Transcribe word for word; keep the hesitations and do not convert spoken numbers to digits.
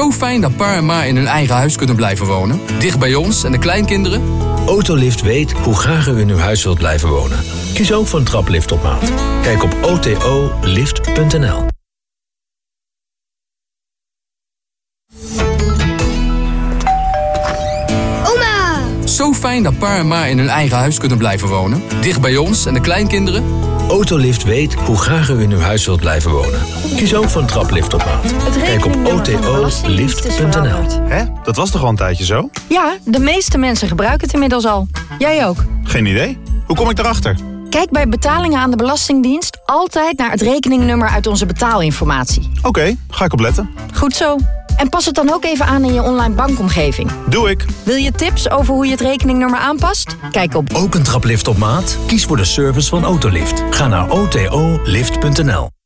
Zo fijn dat pa en ma in hun eigen huis kunnen blijven wonen. Dicht bij ons en de kleinkinderen. Autolift weet hoe graag u in uw huis wilt blijven wonen. Kies ook voor een traplift op maat. Kijk op o t o lift punt n l. Zo fijn dat pa en ma in hun eigen huis kunnen blijven wonen. Dicht bij ons en de kleinkinderen. Autolift weet hoe graag u in uw huis wilt blijven wonen. Kies ook voor een traplift op maat. Kijk op o t o lift punt n l. Hè? Dat was toch al een tijdje zo? Ja, de meeste mensen gebruiken het inmiddels al. Jij ook? Geen idee. Hoe kom ik erachter? Kijk bij betalingen aan de Belastingdienst altijd naar het rekeningnummer uit onze betaalinformatie. Oké, okay, ga ik opletten. Goed zo. En pas het dan ook even aan in je online bankomgeving. Doe ik. Wil je tips over hoe je het rekeningnummer aanpast? Kijk op... Ook een traplift op maat? Kies voor de service van Autolift. Ga naar o t o lift punt n l.